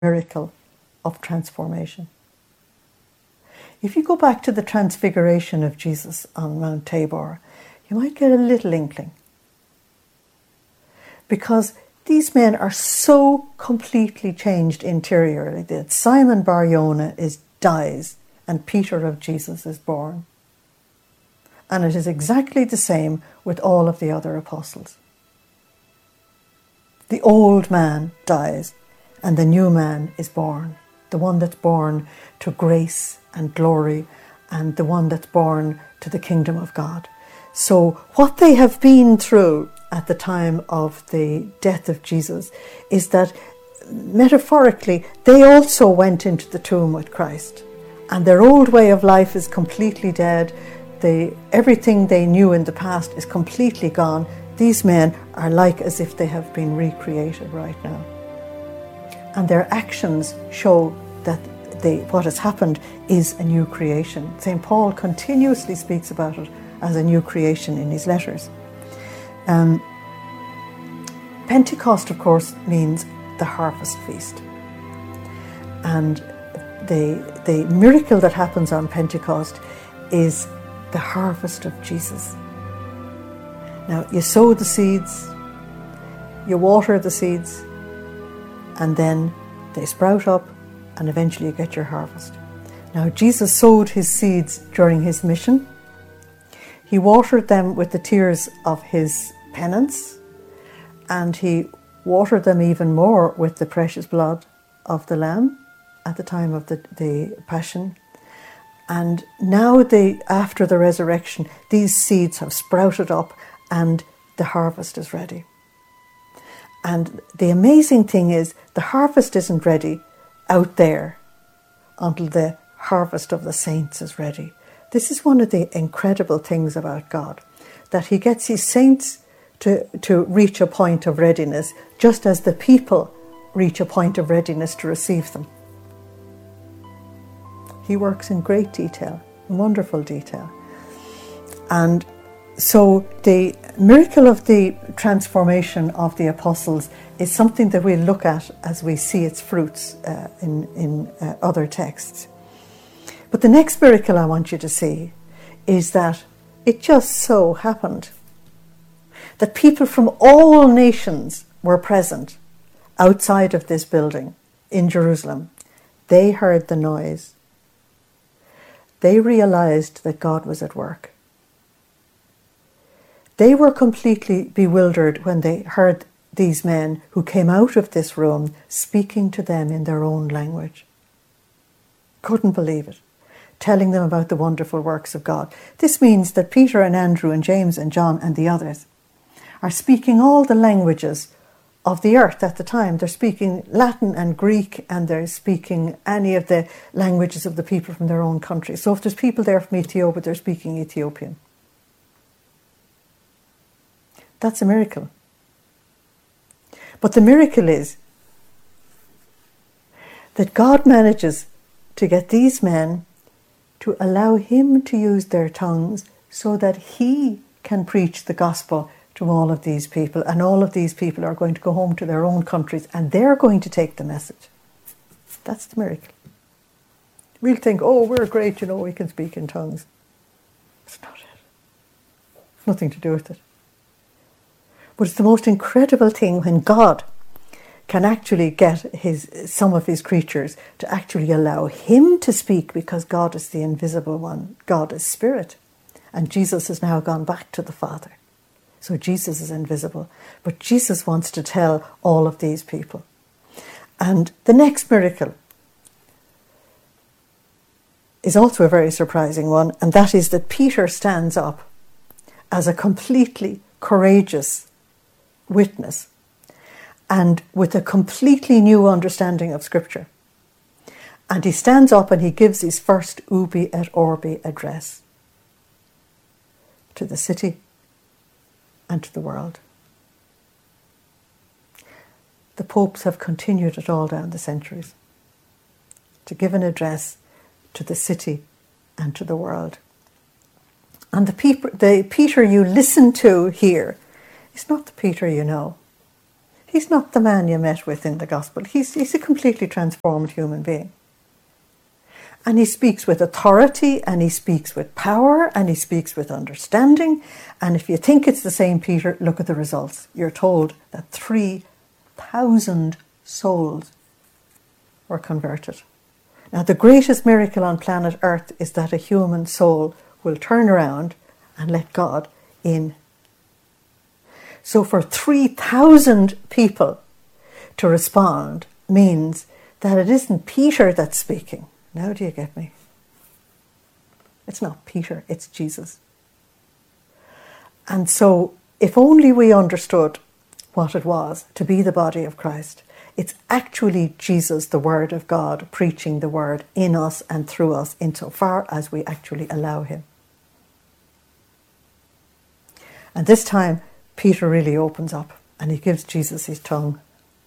miracle of transformation. If you go back to the transfiguration of Jesus on Mount Tabor, you might get a little inkling. Because these men are so completely changed interiorly that Simon Bar-Jonah dies and Peter of Jesus is born. And it is exactly the same with all of the other apostles. The old man dies and the new man is born. The one that's born to grace and glory, and the one that's born to the kingdom of God. So what they have been through at the time of the death of Jesus is that, metaphorically, they also went into the tomb with Christ. And their old way of life is completely dead. Everything they knew in the past is completely gone. These men are like as if they have been recreated right now. And their actions show that what has happened is a new creation. St. Paul continuously speaks about it as a new creation in his letters. Pentecost, of course, means the harvest feast. And the miracle that happens on Pentecost is the harvest of Jesus. Now, you sow the seeds, you water the seeds, and then they sprout up, and eventually you get your harvest. Now, Jesus sowed his seeds during his mission. He watered them with the tears of his penance, and he watered them even more with the precious blood of the Lamb at the time of the Passion. And now, after the resurrection, these seeds have sprouted up and the harvest is ready. And the amazing thing is, the harvest isn't ready out there until the harvest of the saints is ready. This is one of the incredible things about God, that he gets his saints to reach a point of readiness, just as the people reach a point of readiness to receive them. He works in great detail, in wonderful detail. And so the miracle of the transformation of the apostles is something that we look at as we see its fruits in other texts. But the next miracle I want you to see is that it just so happened that people from all nations were present outside of this building in Jerusalem. They heard the noise. They realized that God was at work. They were completely bewildered when they heard these men who came out of this room speaking to them in their own language. Couldn't believe it, telling them about the wonderful works of God. This means that Peter and Andrew and James and John and the others are speaking all the languages of the earth at the time. They're speaking Latin and Greek, and they're speaking any of the languages of the people from their own country. So if there's people there from Ethiopia, they're speaking Ethiopian. That's a miracle. But the miracle is that God manages to get these men to allow him to use their tongues so that he can preach the gospel to all of these people, and all of these people are going to go home to their own countries and they're going to take the message. That's the miracle. We'll think, oh, we're great, we can speak in tongues. It's not it. It's nothing to do with it. But it's the most incredible thing when God can actually get some of his creatures to actually allow him to speak, because God is the invisible one. God is spirit. And Jesus has now gone back to the Father. So Jesus is invisible. But Jesus wants to tell all of these people. And the next miracle is also a very surprising one, and that is that Peter stands up as a completely courageous witness and with a completely new understanding of Scripture. And he stands up and he gives his first Ubi et Orbi address to the city and to the world. The popes have continued it all down the centuries to give an address to the city and to the world. And the Peter you listen to here is not the Peter you know. He's not the man you met with in the gospel. He's a completely transformed human being. And he speaks with authority, and he speaks with power, and he speaks with understanding. And if you think it's the same Peter, look at the results. You're told that 3,000 souls were converted. Now, the greatest miracle on planet Earth is that a human soul will turn around and let God in. So for 3,000 people to respond means that it isn't Peter that's speaking. Now do you get me? It's not Peter, it's Jesus. And so if only we understood what it was to be the body of Christ, it's actually Jesus, the Word of God, preaching the Word in us and through us insofar as we actually allow him. And this time, Peter really opens up and he gives Jesus his tongue,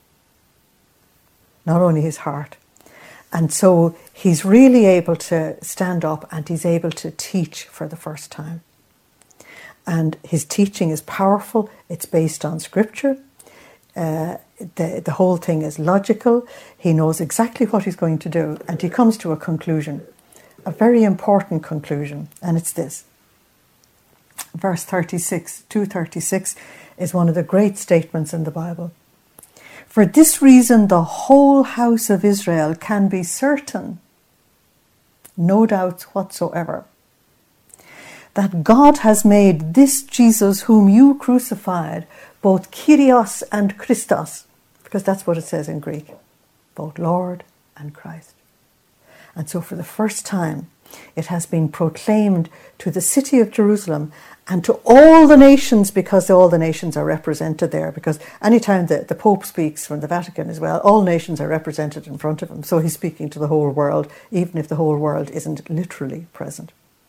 not only his heart. And so he's really able to stand up and he's able to teach for the first time. And his teaching is powerful. It's based on Scripture. The whole thing is logical. He knows exactly what he's going to do. And he comes to a conclusion, a very important conclusion. And it's this. Verse 36, 236 is one of the great statements in the Bible. For this reason, the whole house of Israel can be certain, no doubts whatsoever, that God has made this Jesus whom you crucified, both Kyrios and Christos, because that's what it says in Greek, both Lord and Christ. And so for the first time, it has been proclaimed to the city of Jerusalem and to all the nations, because all the nations are represented there. Because anytime the Pope speaks from the Vatican as well, all nations are represented in front of him. So he's speaking to the whole world, even if the whole world isn't literally present.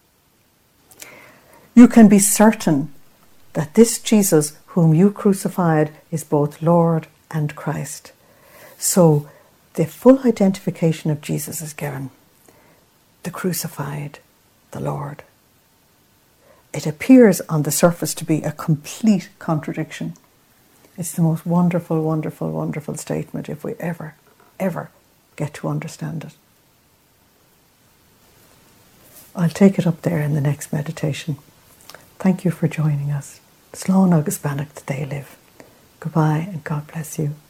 You can be certain that this Jesus whom you crucified is both Lord and Christ. So the full identification of Jesus is given. The crucified, the Lord. It appears on the surface to be a complete contradiction. It's the most wonderful, wonderful, wonderful statement if we ever, ever get to understand it. I'll take it up there in the next meditation. Thank you for joining us. Slán agus beannacht day live. Goodbye and God bless you.